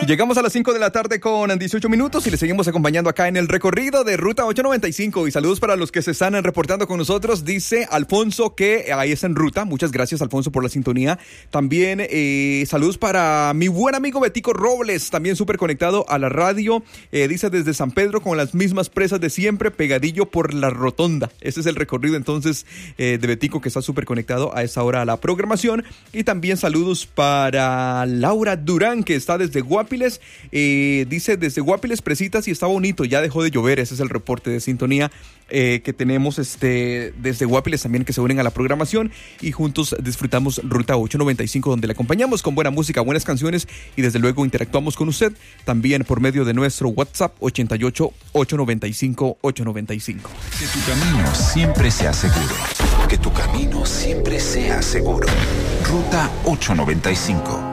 Llegamos a las 5 de la tarde con 18 minutos y le seguimos acompañando acá en el recorrido de Ruta 895. Y saludos para los que se están reportando con nosotros. Dice Alfonso que ahí está en ruta. Muchas gracias, Alfonso, por la sintonía. También saludos para mi buen amigo Betico Robles, también súper conectado a la radio. Dice desde San Pedro con las mismas presas de siempre, pegadillo por la rotonda. Ese es el recorrido entonces de Betico, que está súper conectado a esa hora a la programación. Y también saludos para Laura Durán, que está desde Guapiles. Dice desde Guapiles, Presitas, y está bonito, ya dejó de llover. Ese es el reporte de sintonía que tenemos desde Guapiles también, que se unen a la programación y juntos disfrutamos Ruta 895, donde le acompañamos con buena música, buenas canciones y desde luego interactuamos con usted también por medio de nuestro WhatsApp 88 895 895. Que tu camino siempre sea seguro. Que tu camino siempre sea seguro. Ruta 895.